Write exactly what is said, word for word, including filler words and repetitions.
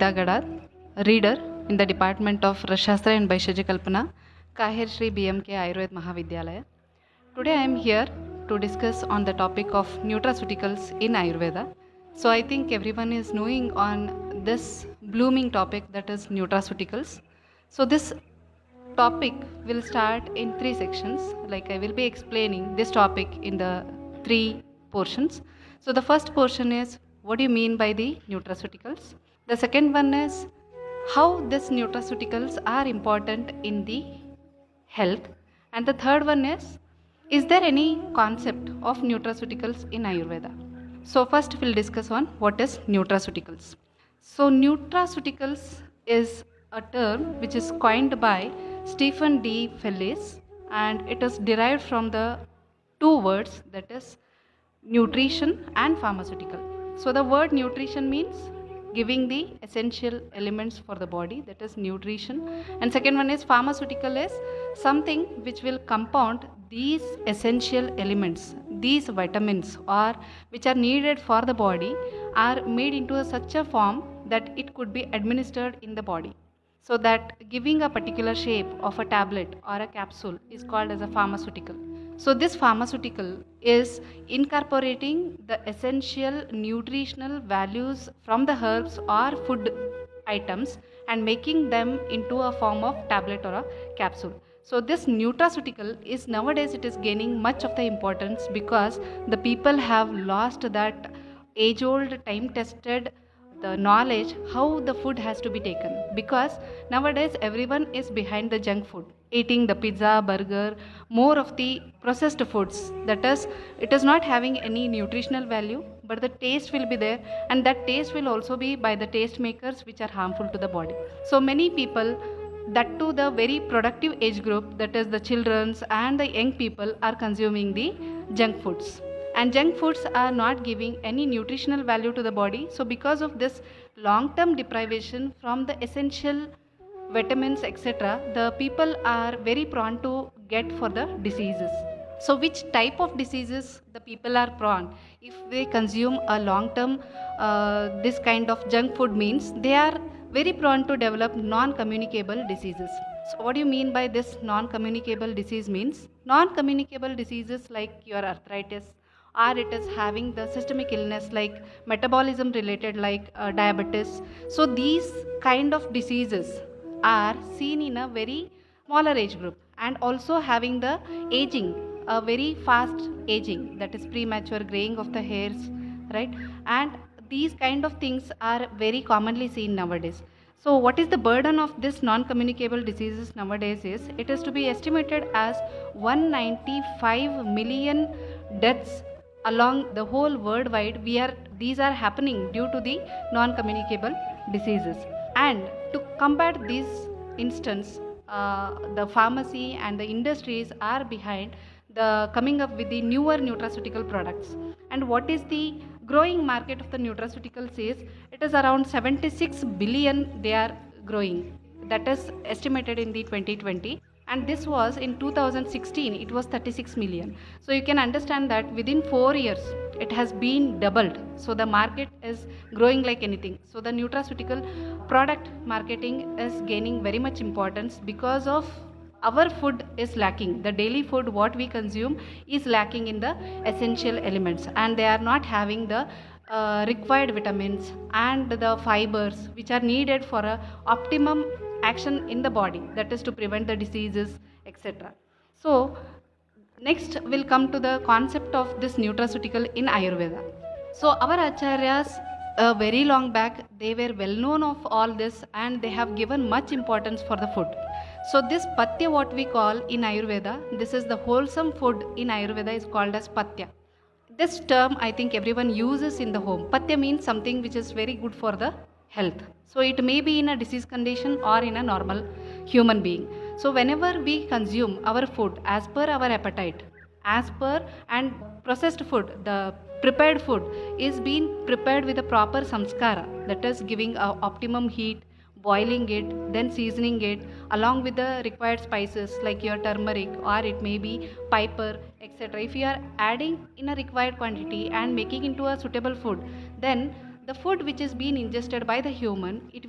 Nita Gadar, reader in the Department of Rashastra and Baishyaji Kalpana, Kahir Shri B M K Ayurved Mahavidyalaya. Today I am here to discuss on the topic of nutraceuticals in Ayurveda. So I think everyone is knowing on this blooming topic, that is nutraceuticals. So this topic will start in three sections. Like I will be explaining this topic in the three portions. So the first portion is what do you mean by the nutraceuticals? The second one is how these nutraceuticals are important in the health. And the third one is is there any concept of nutraceuticals in Ayurveda? So first we'll discuss on what is nutraceuticals. So nutraceuticals is a term which is coined by Stephen D. Fellis, and it is derived from the two words, that is nutrition and pharmaceutical. So the word nutrition means giving the essential elements for the body, that is nutrition, and second one is pharmaceutical is something which will compound these essential elements, these vitamins or which are needed for the body are made into a, such a form that it could be administered in the body. So that giving a particular shape of a tablet or a capsule is called as a pharmaceutical. So this pharmaceutical is incorporating the essential nutritional values from the herbs or food items and making them into a form of tablet or a capsule. So this nutraceutical is nowadays it is gaining much of the importance because the people have lost that age old time tested the knowledge how the food has to be taken, because nowadays everyone is behind the junk food, eating the pizza, burger, more of the processed foods, that is it is not having any nutritional value, but the taste will be there, and that taste will also be by the taste makers which are harmful to the body. So many people, that to the very productive age group, that is the children's and the young people, are consuming the junk foods, and junk foods are not giving any nutritional value to the body. So because of this long term deprivation from the essential vitamins etc., the people are very prone to get for the diseases. So which type of diseases the people are prone if they consume a long term uh, this kind of junk food means they are very prone to develop non communicable diseases. So what do you mean by this non communicable disease means? Non communicable diseases like your arthritis, or it is having the systemic illness like metabolism related like uh, diabetes. So these kind of diseases are seen in a very smaller age group, and also having the aging, a very fast aging, that is premature graying of the hairs, right? And these kind of things are very commonly seen nowadays. So what is the burden of this non-communicable diseases nowadays is it is to be estimated as one hundred ninety-five million deaths along the whole worldwide. We are these are happening due to the non-communicable diseases, and to combat this instance, uh, the pharmacy and the industries are behind the coming up with the newer nutraceutical products. And what is the growing market of the nutraceuticals is it is around seventy-six billion they are growing, that is estimated in the twenty twenty, and this was in two thousand sixteen it was thirty-six million. So you can understand that within four years it has been doubled. So the market is growing like anything. So the nutraceutical product marketing is gaining very much importance because of our food is lacking, the daily food what we consume is lacking in the essential elements, and they are not having the uh, required vitamins and the fibers which are needed for a optimum action in the body, that is to prevent the diseases etc. So next we'll come to the concept of this nutraceutical in Ayurveda. So our acharyas uh, very long back they were well known of all this, and they have given much importance for the food. So this patya what we call in Ayurveda, this is the wholesome food in Ayurveda is called as patya. This term I think everyone uses in the home. Patya means something which is very good for the health. So it may be in a disease condition or in a normal human being. So whenever we consume our food as per our appetite, as per and processed food, the prepared food is being prepared with a proper samskara, that is giving a optimum heat, boiling it, then seasoning it along with the required spices like your turmeric or it may be piper etc. If you are adding in a required quantity and making into a suitable food, then the food which is being ingested by the human, it